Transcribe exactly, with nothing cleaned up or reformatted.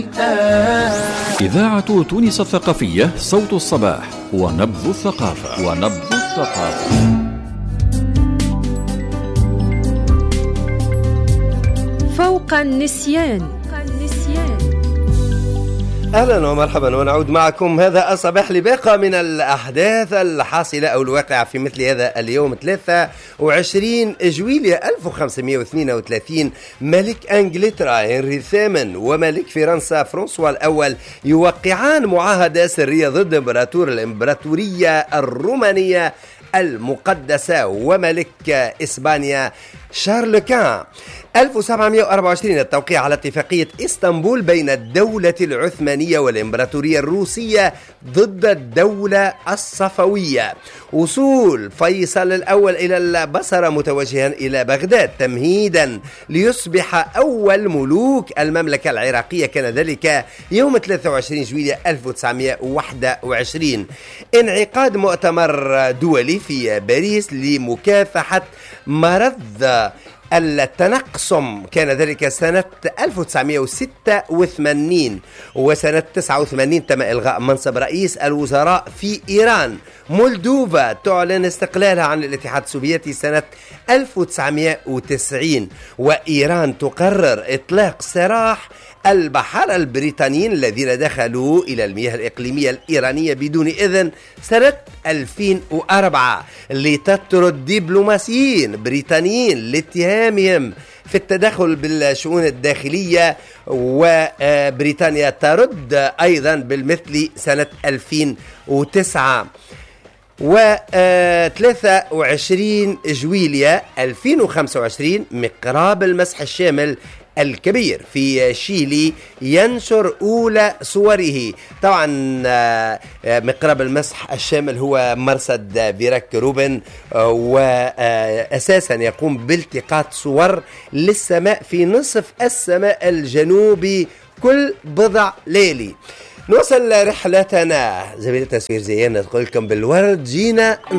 إذاعة تونس الثقافية، صوت الصباح ونبض الثقافة ونبض الثقافة. فوق النسيان. أهلا ومرحبا، ونعود معكم هذا الصباح لباقة من الأحداث الحاصلة أو الواقعة في مثل هذا اليوم ثلاثة وعشرين جويلية ألف وخمسمائة واثنين وثلاثين. ملك إنجلترا هنري الثامن وملك فرنسا فرانسوا الأول يوقعان معاهدة سرية ضد إمبراطور الإمبراطورية الرومانية المقدسة وملك إسبانيا شارل كان. ألف وسبعمائة وأربعة وعشرين التوقيع على اتفاقية إسطنبول بين الدولة العثمانية والإمبراطورية الروسية ضد الدولة الصفوية. وصول فيصل الأول إلى البصرة متوجها إلى بغداد تمهيدا ليصبح أول ملوك المملكة العراقية، كان ذلك يوم ثلاثة وعشرين جويلية ألف وتسعمائة وواحد وعشرين. انعقاد مؤتمر دولي في باريس لمكافحة مرض التنقسم، كان ذلك سنة ألف وتسعمائة وستة وثمانين. وسنة تسعة وثمانين تم إلغاء منصب رئيس الوزراء في إيران. مولدوفا تعلن استقلالها عن الاتحاد السوفيتي سنة ألف وتسعمائة وتسعين. وإيران تقرر إطلاق سراح البحارة البريطانيين الذين دخلوا إلى المياه الإقليمية الإيرانية بدون إذن سنة ألفين وأربعة لتطرد دبلوماسيين بريطانيين لاتهامهم في التدخل بالشؤون الداخلية، وبريطانيا ترد أيضا بالمثل سنة ألفين وتسعة. وثلاثة وعشرين جويلية ألفين وخمسة وعشرين مقراب المسح الشامل الكبير في شيلي ينشر أولى صوره. طبعا مقرب المسح الشامل هو مرصد فيراك روبن، وأساسا يقوم بالتقاط صور للسماء في نصف السماء الجنوبي كل بضع ليلي. نوصل رحلتنا زميلة تصوير زينا تقول لكم بالورد جينا